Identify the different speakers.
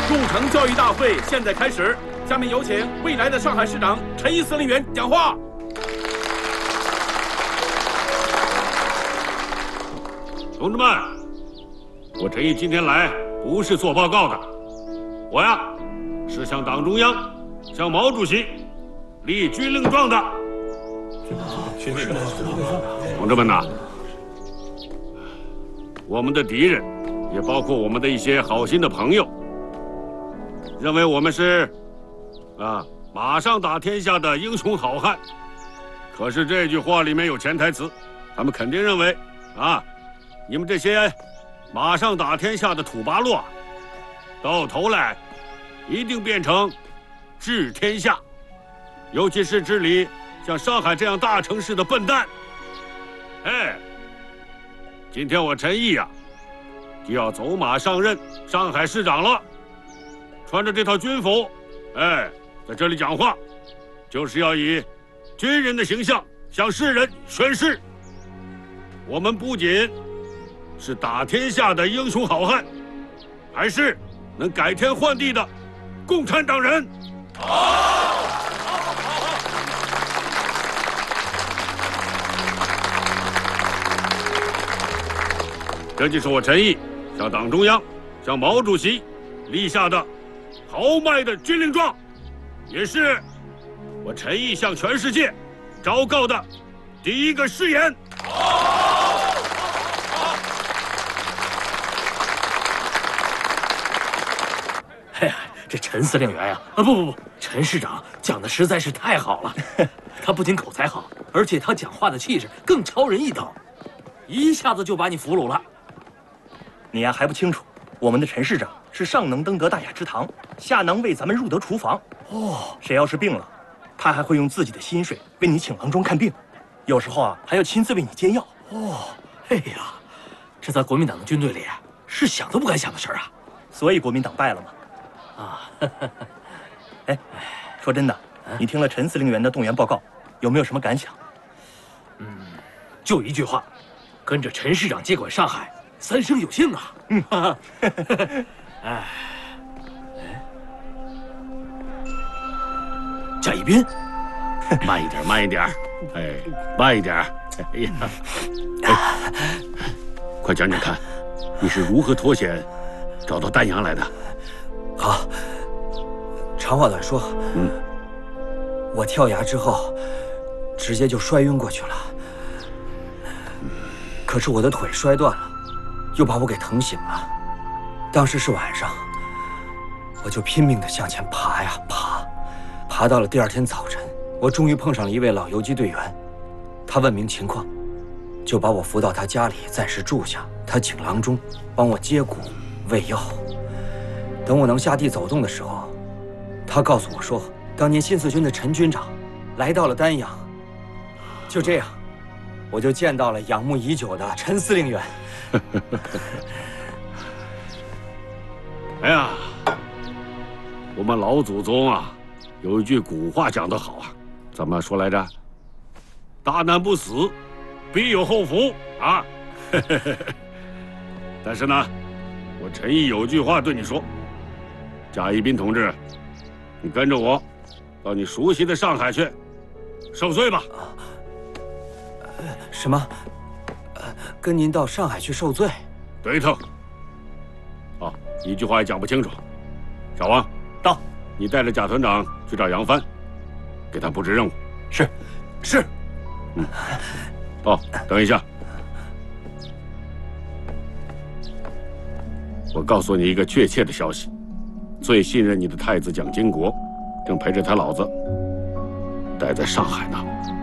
Speaker 1: 入城教育大会现在开始，下面有请未来的上海市长陈毅司令员讲话。
Speaker 2: 同志们，我陈毅今天来不是做报告的，我呀是向党中央、向毛主席立军令状的。同志们呐，我们的敌人，也包括我们的一些好心的朋友，认为我们是马上打天下的英雄好汉。可是这句话里面有潜台词，他们肯定认为你们这些马上打天下的土八路啊，到头来一定变成治天下，尤其是治理像上海这样大城市的笨蛋。今天我陈毅就要走马上任上海市长了，穿着这套军服，在这里讲话，就是要以军人的形象向世人宣示，我们不仅是打天下的英雄好汉，还是能改天换地的共产党人。好！这就是我陈毅向党中央、向毛主席立下的豪迈的军令状，也是我陈毅向全世界昭告的第一个誓言。
Speaker 3: 哎呀，这陈司令员呀，不，陈市长讲的实在是太好了。他不仅口才好，而且他讲话的气质更超人一等，一下子就把你俘虏了。
Speaker 4: 你呀还不清楚，我们的陈市长是上能登得大雅之堂，下能为咱们入得厨房。谁要是病了，他还会用自己的薪水为你请郎中看病，有时候还要亲自为你煎药。
Speaker 3: 哎呀，这在国民党的军队里是想都不敢想的事儿啊。
Speaker 4: 所以国民党败了嘛。说真的，你听了陈司令员的动员报告，有没有什么感想？
Speaker 3: 就一句话，跟着陈市长接管上海，三生有幸啊！贾一斌，
Speaker 2: 慢一点，慢一点，慢一点。哎呀，快讲讲看，你是如何脱险找到丹阳来的？
Speaker 5: 好，长话短说，我跳崖之后，直接就摔晕过去了。可是我的腿摔断了，又把我给疼醒了。当时是晚上，我就拼命地向前爬呀爬，爬到了第二天早晨，我终于碰上了一位老游击队员，他问明情况，就把我扶到他家里暂时住下。他请郎中帮我接骨喂药。等我能下地走动的时候，他告诉我说，当年新四军的陈军长来到了丹阳。就这样，我就见到了仰慕已久的陈司令员。
Speaker 2: 哎呀，我们老祖宗有一句古话讲得好怎么说来着？大难不死，必有后福啊！但是呢，我陈毅有句话对你说，贾一斌同志，你跟着我到你熟悉的上海去受罪吧。
Speaker 5: 什么？跟您到上海去受罪？
Speaker 2: 对头。一句话也讲不清楚。小王，
Speaker 4: 到，
Speaker 2: 你带着贾团长去找杨帆，给他布置任务。
Speaker 3: 是。
Speaker 2: 等一下，我告诉你一个确切的消息，最信任你的太子蒋经国正陪着他老子待在上海呢。